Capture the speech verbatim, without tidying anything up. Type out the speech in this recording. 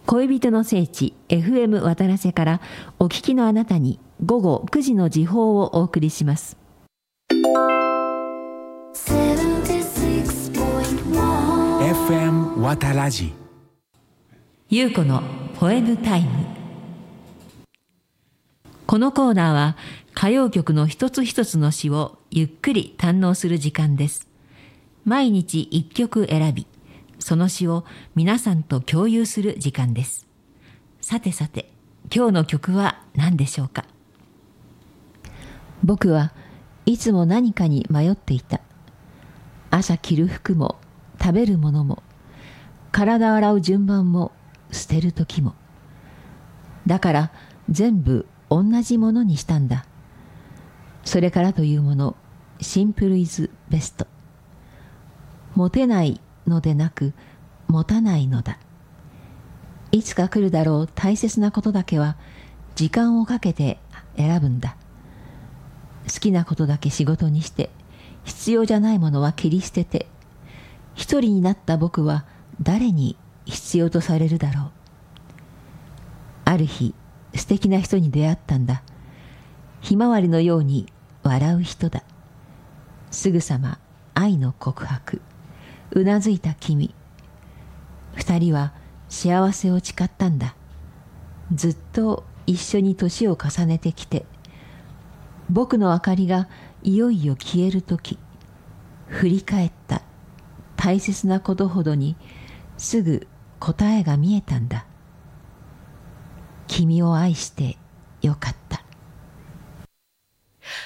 恋人の聖地 エフエム 渡良瀬からお聞きのあなたに午後くじの時報をお送りします。 エフエム 渡良瀬優子のポエムタイム。このコーナーは歌謡曲の一つ一つの詩をゆっくり堪能する時間です。毎日一曲選び、その詩を皆さんと共有する時間です。さてさて、今日の曲は何でしょうか。僕はいつも何かに迷っていた。朝着る服も食べるものも体洗う順番も捨てる時も。だから全部同じものにしたんだ。それからというもの、シンプルイズベスト。持てないのでなく持たないのだ。いつか来るだろう大切なことだけは時間をかけて選ぶんだ。好きなことだけ仕事にして必要じゃないものは切り捨てて、一人になった僕は誰に必要とされるだろう。ある日素敵な人に出会ったんだ。ひまわりのように笑う人だ。すぐさま愛の告白。うなずいた君。二人は幸せを誓ったんだ。ずっと一緒に年を重ねてきて、僕の明かりがいよいよ消えるとき、振り返った大切なことほどにすぐ答えが見えたんだ。君を愛してよかった。